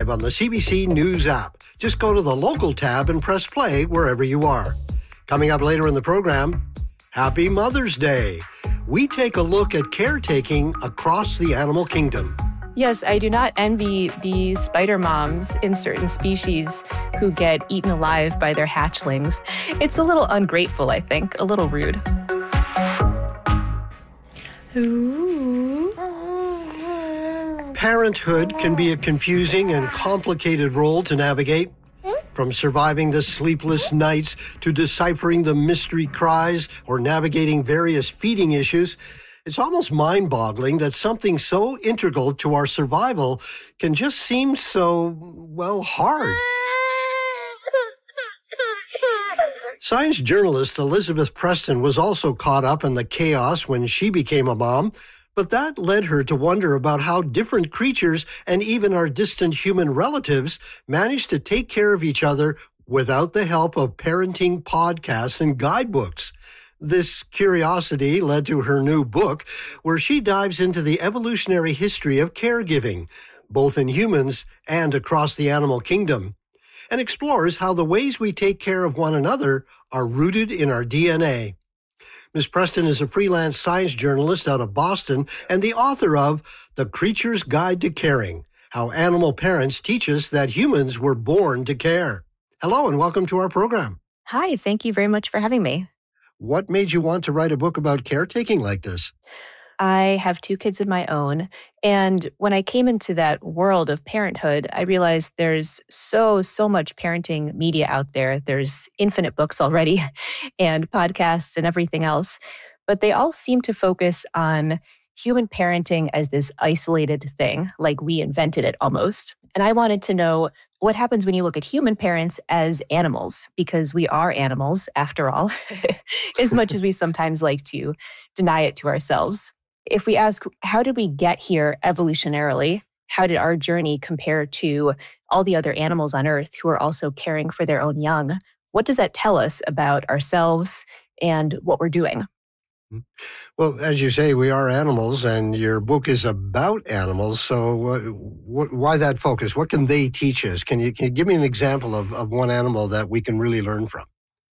live on the CBC News app. Just go to the local tab and press play wherever you are. Coming up later in the program, Happy Mother's Day. We take a look at caretaking across the animal kingdom. Yes, I do not envy the spider moms in certain species who get eaten alive by their hatchlings. It's a little ungrateful, I think, a little rude. Ooh. Parenthood can be a confusing and complicated role to navigate. From surviving the sleepless nights to deciphering the mystery cries or navigating various feeding issues, it's almost mind-boggling that something so integral to our survival can just seem so, hard. Science journalist Elizabeth Preston was also caught up in the chaos when she became a mom, but that led her to wonder about how different creatures and even our distant human relatives manage to take care of each other without the help of parenting podcasts and guidebooks. This curiosity led to her new book, where she dives into the evolutionary history of caregiving, both in humans and across the animal kingdom, and explores how the ways we take care of one another are rooted in our DNA. Ms. Preston is a freelance science journalist out of Boston and the author of The Creature's Guide to Caring, How Animal Parents Teach Us That Humans Were Born to Care. Hello and welcome to our program. Hi, thank you very much for having me. What made you want to write a book about caretaking like this? I have 2 kids of my own, and when I came into that world of parenthood, I realized there's so much parenting media out there. There's infinite books already and podcasts and everything else, but they all seem to focus on human parenting as this isolated thing, like we invented it almost. And I wanted to know what happens when you look at human parents as animals, because we are animals after all, as much as we sometimes like to deny it to ourselves. If we ask, how did we get here evolutionarily? How did our journey compare to all the other animals on Earth who are also caring for their own young? What does that tell us about ourselves and what we're doing? Well, as you say, we are animals, and your book is about animals. So why that focus? What can they teach us? Can you give me an example of one animal that we can really learn from?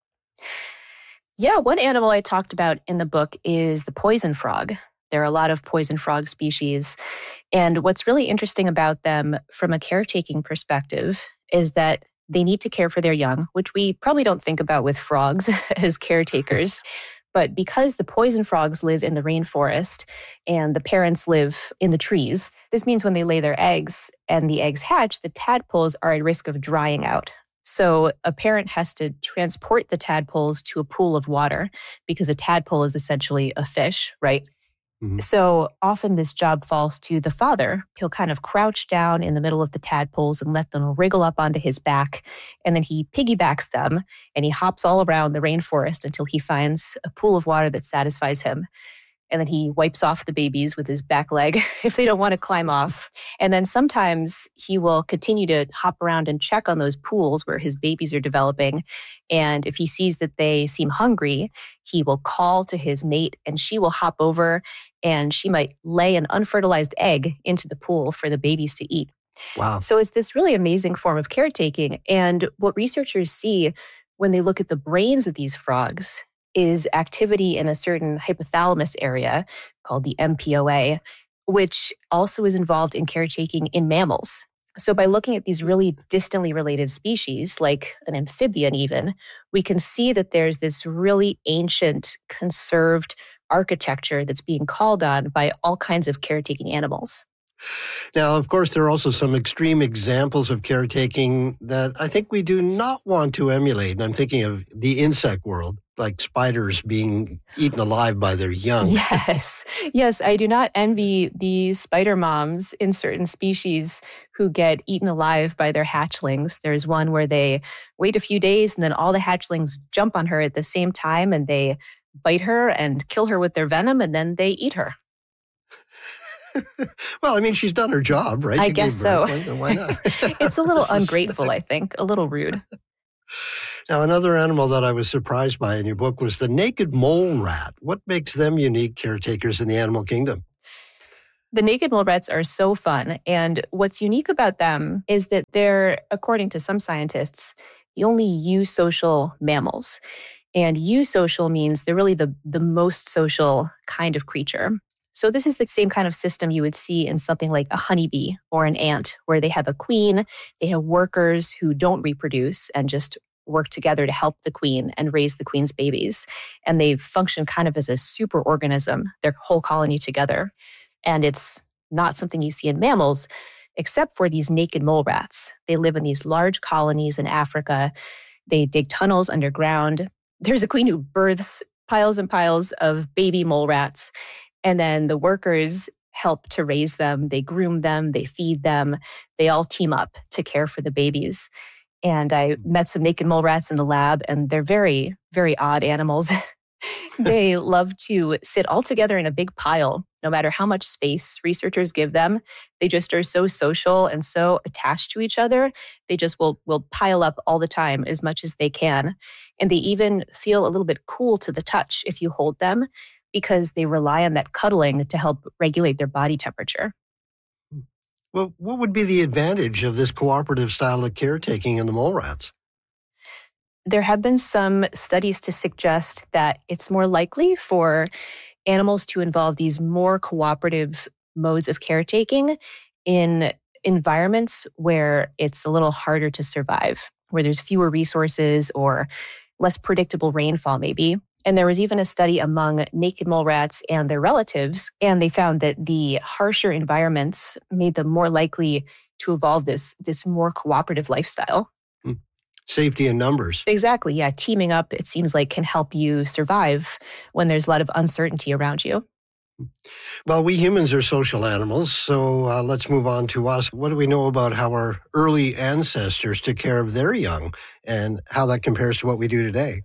Yeah, one animal I talked about in the book is the poison frog. There are a lot of poison frog species. And what's really interesting about them from a caretaking perspective is that they need to care for their young, which we probably don't think about with frogs as caretakers. But because the poison frogs live in the rainforest and the parents live in the trees, this means when they lay their eggs and the eggs hatch, the tadpoles are at risk of drying out. So a parent has to transport the tadpoles to a pool of water because a tadpole is essentially a fish, right? Mm-hmm. So often this job falls to the father. He'll kind of crouch down in the middle of the tadpoles and let them wriggle up onto his back. And then he piggybacks them and he hops all around the rainforest until he finds a pool of water that satisfies him. And then he wipes off the babies with his back leg if they don't want to climb off. And then sometimes he will continue to hop around and check on those pools where his babies are developing. And if he sees that they seem hungry, he will call to his mate and she will hop over and she might lay an unfertilized egg into the pool for the babies to eat. Wow. So it's this really amazing form of caretaking. And what researchers see when they look at the brains of these frogs is activity in a certain hypothalamus area called the MPOA, which also is involved in caretaking in mammals. So by looking at these really distantly related species, like an amphibian even, we can see that there's this really ancient, conserved architecture that's being called on by all kinds of caretaking animals. Now, of course, there are also some extreme examples of caretaking that I think we do not want to emulate. And I'm thinking of the insect world, like spiders being eaten alive by their young. Yes, I do not envy the spider moms in certain species who get eaten alive by their hatchlings. There's one where they wait a few days and then all the hatchlings jump on her at the same time and they bite her and kill her with their venom and then they eat her. Well, I mean, she's done her job, right? I guess so. Why not? It's a little ungrateful, I think, a little rude. Now, another animal that I was surprised by in your book was the naked mole rat. What makes them unique caretakers in the animal kingdom? The naked mole rats are so fun. And what's unique about them is that they're, according to some scientists, the only eusocial mammals. And eusocial means they're really the most social kind of creature. So this is the same kind of system you would see in something like a honeybee or an ant, where they have a queen, they have workers who don't reproduce and just work together to help the queen and raise the queen's babies. And they function kind of as a superorganism, their whole colony together. And it's not something you see in mammals, except for these naked mole rats. They live in these large colonies in Africa. They dig tunnels underground. There's a queen who births piles and piles of baby mole rats. And then the workers help to raise them. They groom them. They feed them. They all team up to care for the babies. And I met some naked mole rats in the lab, and they're very, very odd animals. They love to sit all together in a big pile, no matter how much space researchers give them. They just are so social and so attached to each other. They just will pile up all the time as much as they can. And they even feel a little bit cool to the touch if you hold them, because they rely on that cuddling to help regulate their body temperature. Well, what would be the advantage of this cooperative style of caretaking in the mole rats? There have been some studies to suggest that it's more likely for animals to involve these more cooperative modes of caretaking in environments where it's a little harder to survive, where there's fewer resources or less predictable rainfall, maybe. And there was even a study among naked mole rats and their relatives, and they found that the harsher environments made them more likely to evolve this more cooperative lifestyle. Safety in numbers. Exactly, yeah. Teaming up, it seems like, can help you survive when there's a lot of uncertainty around you. Well, we humans are social animals, so let's move on to us. What do we know about how our early ancestors took care of their young and how that compares to what we do today?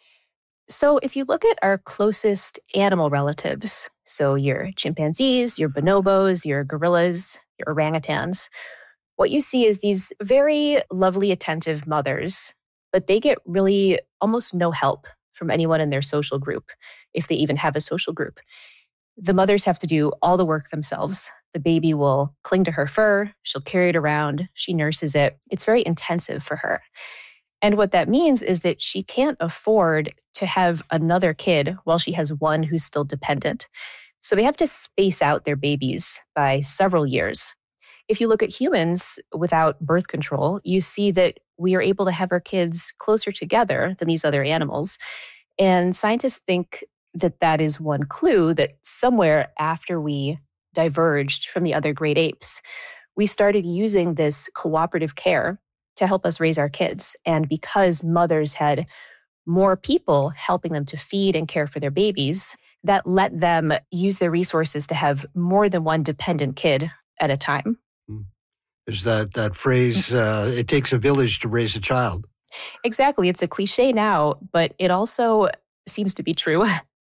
So if you look at our closest animal relatives, so your chimpanzees, your bonobos, your gorillas, your orangutans, what you see is these very lovely, attentive mothers, but they get really almost no help from anyone in their social group, if they even have a social group. The mothers have to do all the work themselves. The baby will cling to her fur, she'll carry it around, she nurses it. It's very intensive for her. And what that means is that she can't afford to have another kid while she has one who's still dependent. So they have to space out their babies by several years. If you look at humans without birth control, you see that we are able to have our kids closer together than these other animals. And scientists think that that is one clue that somewhere after we diverged from the other great apes, we started using this cooperative care to help us raise our kids. And because mothers had more people helping them to feed and care for their babies, that let them use their resources to have more than one dependent kid at a time. There's that phrase, it takes a village to raise a child. Exactly. It's a cliche now, but it also seems to be true.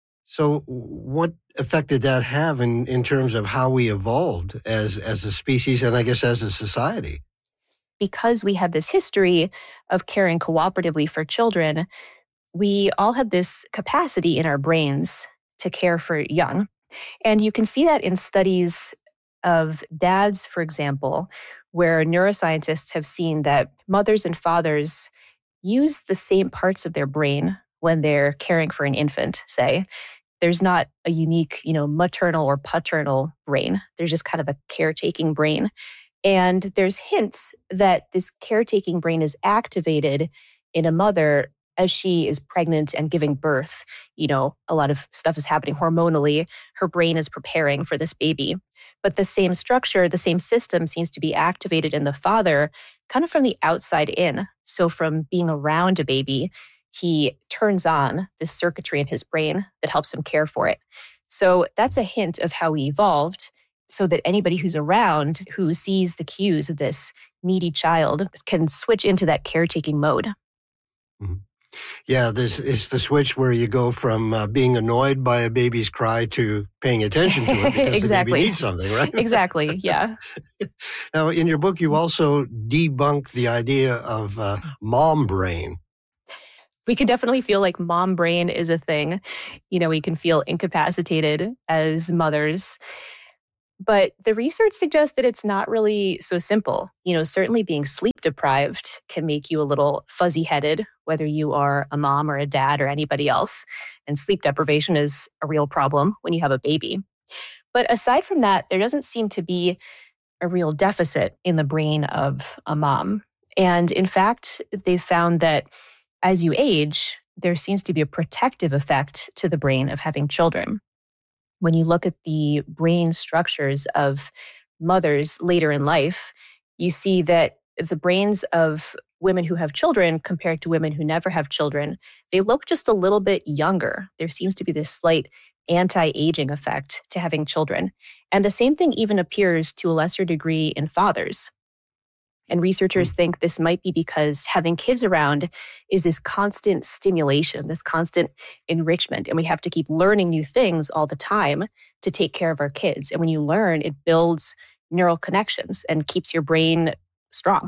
So what effect did that have in terms of how we evolved as a species and I guess as a society? Because we have this history of caring cooperatively for children, we all have this capacity in our brains to care for young. And you can see that in studies of dads, for example, where neuroscientists have seen that mothers and fathers use the same parts of their brain when they're caring for an infant, say. There's not a unique, maternal or paternal brain. There's just kind of a caretaking brain. And there's hints that this caretaking brain is activated in a mother as she is pregnant and giving birth. A lot of stuff is happening hormonally. Her brain is preparing for this baby. But the same structure, the same system seems to be activated in the father kind of from the outside in. So from being around a baby, he turns on this circuitry in his brain that helps him care for it. So that's a hint of how we evolved, so that anybody who's around who sees the cues of this needy child can switch into that caretaking mode. Mm-hmm. Yeah, it's the switch where you go from being annoyed by a baby's cry to paying attention to it because Exactly. the baby needs something, right? Exactly, yeah. Now, in your book, you also debunk the idea of mom brain. We can definitely feel like mom brain is a thing. We can feel incapacitated as mothers. But the research suggests that it's not really so simple. Certainly being sleep deprived can make you a little fuzzy headed, whether you are a mom or a dad or anybody else. And sleep deprivation is a real problem when you have a baby. But aside from that, there doesn't seem to be a real deficit in the brain of a mom. And in fact, they've found that as you age, there seems to be a protective effect to the brain of having children. When you look at the brain structures of mothers later in life, you see that the brains of women who have children compared to women who never have children, they look just a little bit younger. There seems to be this slight anti-aging effect to having children. And the same thing even appears to a lesser degree in fathers. And researchers think this might be because having kids around is this constant stimulation, this constant enrichment. And we have to keep learning new things all the time to take care of our kids. And when you learn, it builds neural connections and keeps your brain strong.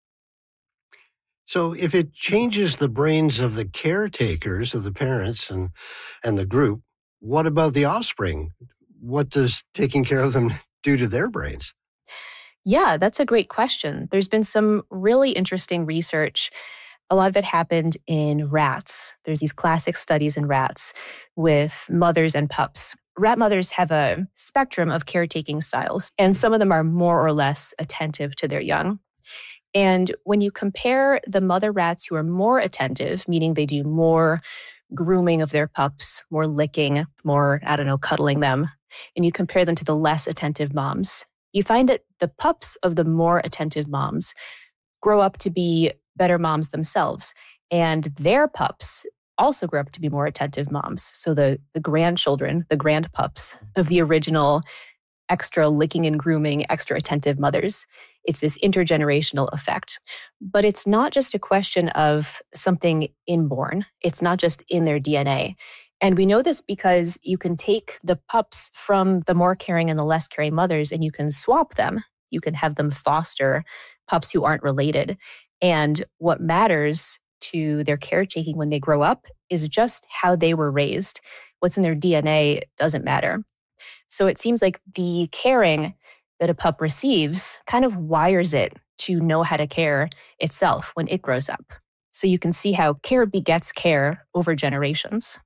So if it changes the brains of the caretakers, of the parents and the group, what about the offspring? What does taking care of them do to their brains? Yeah, that's a great question. There's been some really interesting research. A lot of it happened in rats. There's these classic studies in rats with mothers and pups. Rat mothers have a spectrum of caretaking styles, and some of them are more or less attentive to their young. And when you compare the mother rats who are more attentive, meaning they do more grooming of their pups, more licking, more, cuddling them, and you compare them to the less attentive moms, you find that the pups of the more attentive moms grow up to be better moms themselves. And their pups also grow up to be more attentive moms. So the grandchildren, the grandpups of the original extra licking and grooming, extra attentive mothers. It's this intergenerational effect. But it's not just a question of something inborn. It's not just in their DNA. And we know this because you can take the pups from the more caring and the less caring mothers and you can swap them. You can have them foster pups who aren't related. And what matters to their caretaking when they grow up is just how they were raised. What's in their DNA doesn't matter. So it seems like the caring that a pup receives kind of wires it to know how to care itself when it grows up. So you can see how care begets care over generations.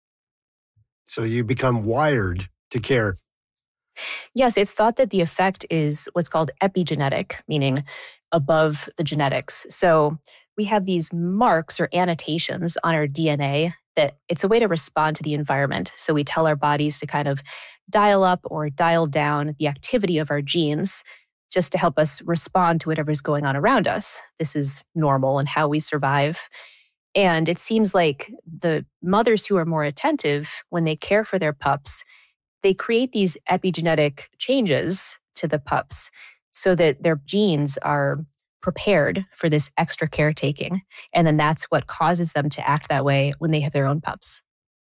So you become wired to care. Yes, it's thought that the effect is what's called epigenetic, meaning above the genetics. So we have these marks or annotations on our DNA that it's a way to respond to the environment. So we tell our bodies to kind of dial up or dial down the activity of our genes just to help us respond to whatever's going on around us. This is normal and how we survive. And it seems like the mothers who are more attentive, when they care for their pups, they create these epigenetic changes to the pups so that their genes are prepared for this extra caretaking. And then that's what causes them to act that way when they have their own pups.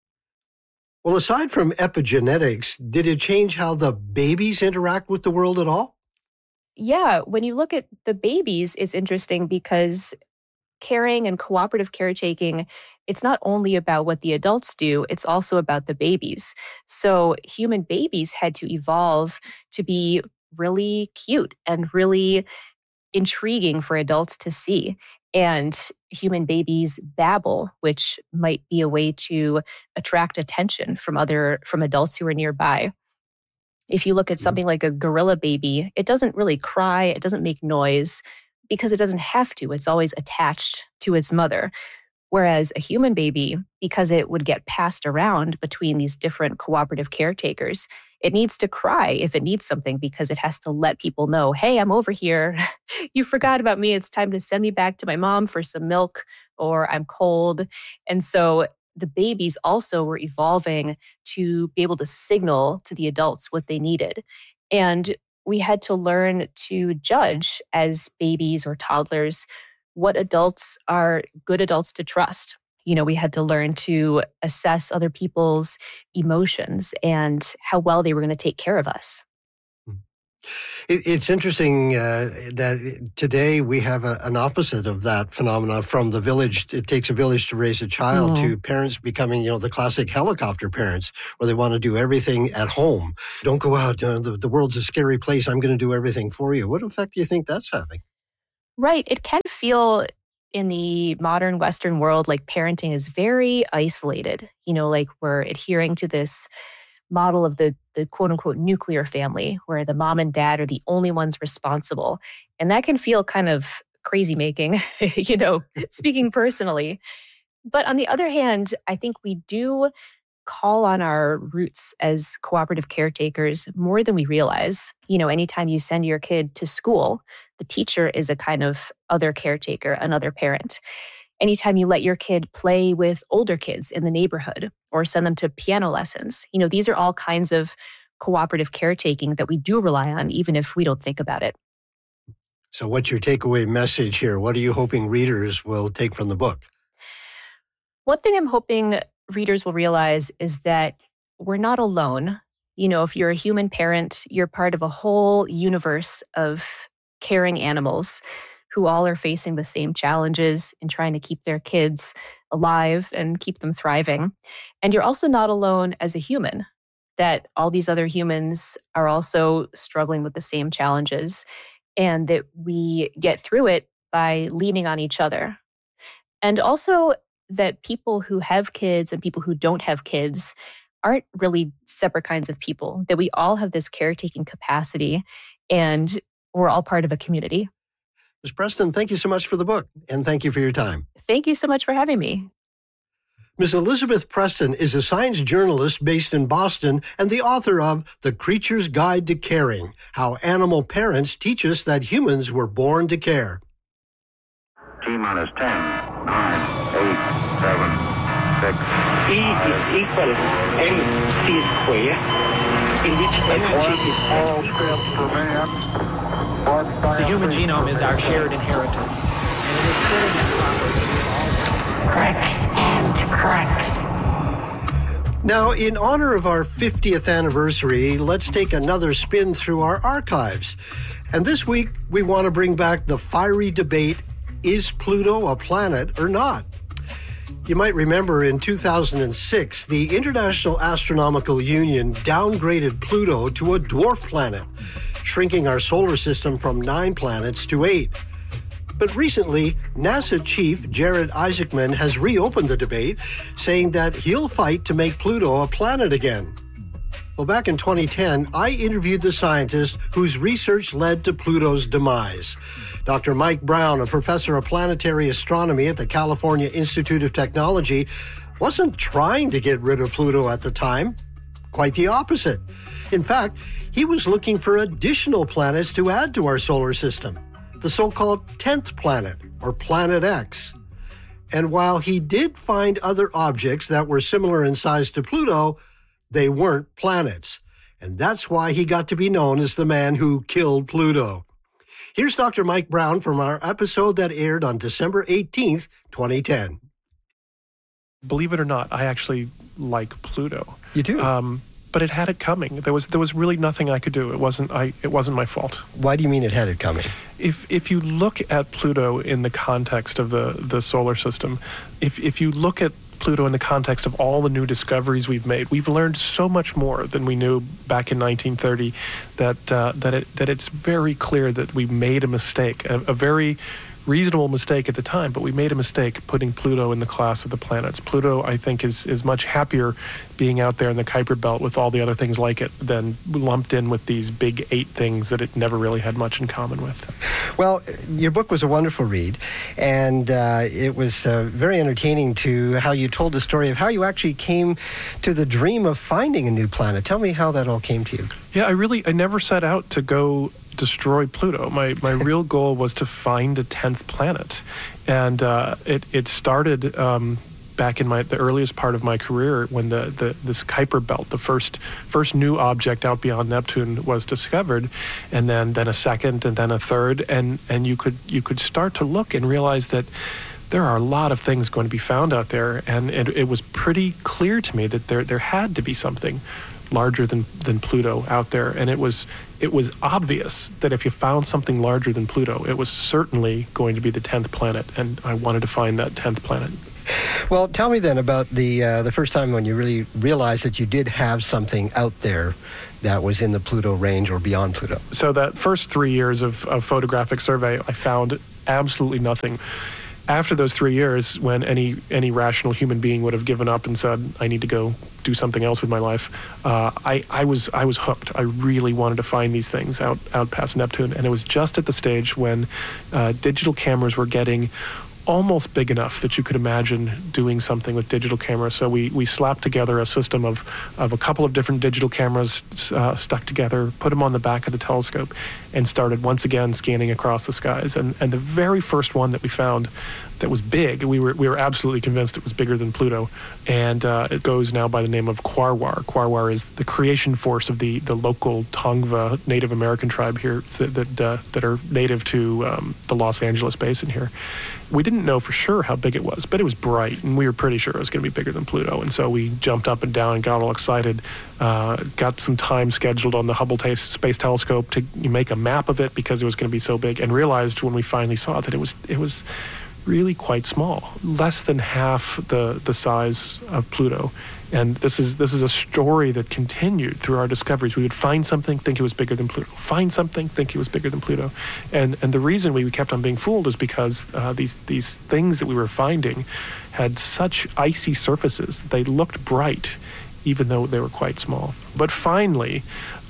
Well, aside from epigenetics, did it change how the babies interact with the world at all? Yeah, when you look at the babies, it's interesting because caring and cooperative caretaking, it's not only about what the adults do, it's also about the babies. So human babies had to evolve to be really cute and really intriguing for adults to see. And human babies babble, which might be a way to attract attention from adults who are nearby. If you look at something like a gorilla baby, it doesn't really cry, it doesn't make noise because it doesn't have to. It's always attached to its mother. Whereas a human baby, because it would get passed around between these different cooperative caretakers, it needs to cry if it needs something because it has to let people know, hey, I'm over here. You forgot about me. It's time to send me back to my mom for some milk, or I'm cold. And so the babies also were evolving to be able to signal to the adults what they needed. And we had to learn to judge as babies or toddlers what adults are good adults to trust. We had to learn to assess other people's emotions and how well they were going to take care of us. It's interesting that today we have an opposite of that phenomena from the village. It takes a village to raise a child to parents becoming, the classic helicopter parents where they want to do everything at home. Don't go out. The world's a scary place. I'm going to do everything for you. What effect do you think that's having? Right. It can feel in the modern Western world like parenting is very isolated. Like we're adhering to this model of the quote unquote nuclear family where the mom and dad are the only ones responsible. And that can feel kind of crazy making, speaking personally. But on the other hand, I think we do call on our roots as cooperative caretakers more than we realize. Anytime you send your kid to school, the teacher is a kind of other caretaker, another parent. Anytime you let your kid play with older kids in the neighborhood or send them to piano lessons, these are all kinds of cooperative caretaking that we do rely on, even if we don't think about it. So what's your takeaway message here? What are you hoping readers will take from the book? One thing I'm hoping readers will realize is that we're not alone. If you're a human parent, you're part of a whole universe of caring animals who all are facing the same challenges in trying to keep their kids alive and keep them thriving. And you're also not alone as a human, that all these other humans are also struggling with the same challenges, and that we get through it by leaning on each other. And also that people who have kids and people who don't have kids aren't really separate kinds of people, that we all have this caretaking capacity and we're all part of a community. Ms. Preston, thank you so much for the book, and thank you for your time. Thank you so much for having me. Ms. Elizabeth Preston is a science journalist based in Boston and the author of The Creature's Guide to Caring, How Animal Parents Teach Us That Humans Were Born to Care. T-minus 10, 9, 8, 7, 6. E is equal mc squared, in which energy is steps for man. The human genome is our shared inheritance, and it is shared and proper. Cracks and cracks. Now, in honor of our 50th anniversary, let's take another spin through our archives. And this week, we want to bring back the fiery debate, is Pluto a planet or not? You might remember in 2006, the International Astronomical Union downgraded Pluto to a dwarf planet, shrinking our solar system from 9 planets to 8. But recently, NASA chief Jared Isaacman has reopened the debate, saying that he'll fight to make Pluto a planet again. Well, back in 2010, I interviewed the scientist whose research led to Pluto's demise. Dr. Mike Brown, a professor of planetary astronomy at the California Institute of Technology, wasn't trying to get rid of Pluto at the time. Quite the opposite. In fact, he was looking for additional planets to add to our solar system, the so-called 10th planet, or Planet X. And while he did find other objects that were similar in size to Pluto, they weren't planets. And that's why he got to be known as the man who killed Pluto. Here's Dr. Mike Brown from our episode that aired on December 18th, 2010. Believe it or not, I actually like Pluto. You do? But it had it coming. There was really nothing I could do. It wasn't my fault. Why do you mean it had it coming? If you look at Pluto in the context of the solar system, if you look at Pluto in the context of all the new discoveries we've made, we've learned so much more than we knew back in 1930 that it's very clear that we made a mistake, a very reasonable mistake at the time, but we made a mistake putting Pluto in the class of the planets. Pluto, I think, is much happier being out there in the Kuiper Belt with all the other things like it than lumped in with these big 8 things that it never really had much in common with. Well, your book was a wonderful read, and it was very entertaining to how you told the story of how you actually came to the dream of finding a new planet. Tell me how that all came to you. Yeah, I never set out to go destroy Pluto. My real goal was to find a 10th planet, and it started back in the earliest part of my career when this Kuiper Belt, the first new object out beyond Neptune, was discovered, and then a second, and then a third, and you could start to look and realize that there are a lot of things going to be found out there, and it was pretty clear to me that there had to be something larger than Pluto out there, and it was obvious that if you found something larger than Pluto, it was certainly going to be the 10th planet, and I wanted to find that 10th planet. Well, tell me then about the first time when you really realized that you did have something out there that was in the Pluto range or beyond Pluto. So that first 3 years of photographic survey, I found absolutely nothing. After those 3 years, when any rational human being would have given up and said, I need to go do something else with my life, I was hooked. I really wanted to find these things out past Neptune. And it was just at the stage when digital cameras were getting almost big enough that you could imagine doing something with digital cameras. So we slapped together a system of a couple of different digital cameras stuck together, put them on the back of the telescope, and started once again scanning across the skies. And the very first one that we found that was big, we were absolutely convinced it was bigger than Pluto, and it goes now by the name of Quarwar. Quarwar is the creation force of the local Tongva Native American tribe here that are native to the Los Angeles basin here. We didn't know for sure how big it was, but it was bright, and we were pretty sure it was going to be bigger than Pluto. And so we jumped up and down and got all excited, got some time scheduled on the Hubble Space Telescope to make a map of it because it was going to be so big, and realized when we finally saw it that it was really quite small, less than half the size of Pluto. And this is a story that continued through our discoveries. We would find something, think it was bigger than Pluto. Find something, think it was bigger than Pluto. And the reason we kept on being fooled is because these things that we were finding had such icy surfaces. They looked bright, even though they were quite small. But finally,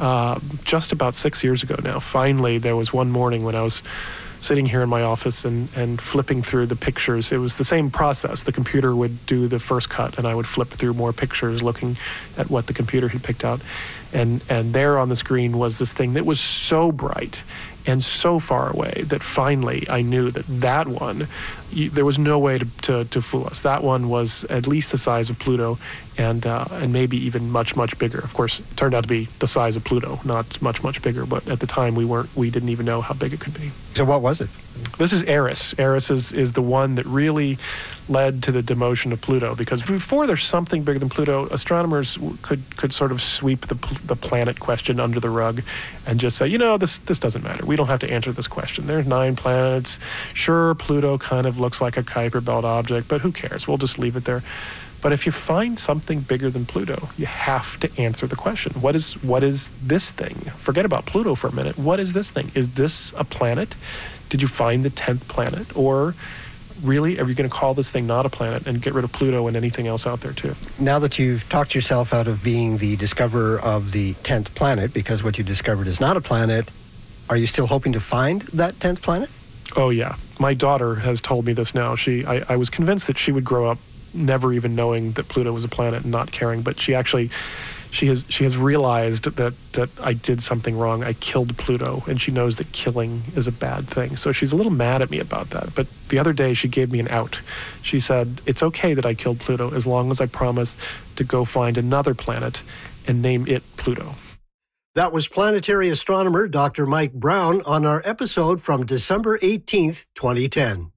just about 6 years ago now, finally there was one morning when I was sitting here in my office and flipping through the pictures. It was the same process. The computer would do the first cut, and I would flip through more pictures looking at what the computer had picked out. And there on the screen was this thing that was so bright and so far away that finally I knew that one, there was no way to fool us. That one was at least the size of Pluto, and maybe even much, much bigger. Of course, it turned out to be the size of Pluto, not much, much bigger, but at the time we didn't even know how big it could be. So what was it? This is Eris. Eris is the one that really led to the demotion of Pluto, because before there's something bigger than Pluto, astronomers could sort of sweep the planet question under the rug and just say, this doesn't matter. We don't have to answer this question. There's 9 planets. Sure, Pluto kind of looks like a Kuiper Belt object, but who cares? We'll just leave it there. But if you find something bigger than Pluto, you have to answer the question. What is this thing? Forget about Pluto for a minute. What is this thing? Is this a planet? Did you find the 10th planet? Or really, are you going to call this thing not a planet and get rid of Pluto and anything else out there too? Now that you've talked yourself out of being the discoverer of the 10th planet, because what you discovered is not a planet, are you still hoping to find that 10th planet? Oh, yeah. My daughter has told me this now. I was convinced that she would grow up never even knowing that Pluto was a planet and not caring, but she has realized that I did something wrong. I killed Pluto, and she knows that killing is a bad thing. So she's a little mad at me about that. But the other day she gave me an out. She said, it's okay that I killed Pluto as long as I promise to go find another planet and name it Pluto. That was planetary astronomer Dr. Mike Brown on our episode from December 18th, 2010.